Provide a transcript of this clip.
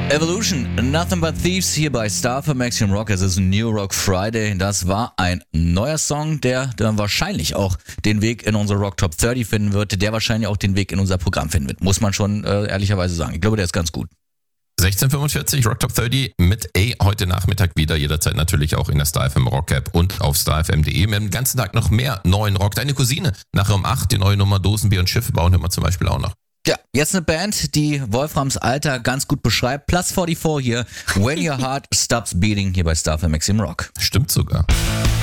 Evolution, Nothing But Thieves hier bei Star für Maximum Rock. Es ist New Rock Friday. Das war ein neuer Song, der dann wahrscheinlich auch den Weg in unsere Rock Top 30 finden wird, der wahrscheinlich auch den Weg in unser Programm finden wird. Muss man schon ehrlicherweise sagen. Ich glaube, der ist ganz gut. 16:45 Rock Top 30 mit heute Nachmittag wieder, jederzeit natürlich auch in der Star FM Rock App und auf starfm.de. Wir haben den ganzen Tag noch mehr neuen Rock. Deine Cousine, nachher um 8, die neue Nummer Dosenbier und Schiffe bauen, hören wir zum Beispiel auch noch. Ja, jetzt eine Band, die Wolframs Alter ganz gut beschreibt. Plus 44 hier, When Your Heart Stops Beating hier bei Star für Maximum Rock. Stimmt sogar.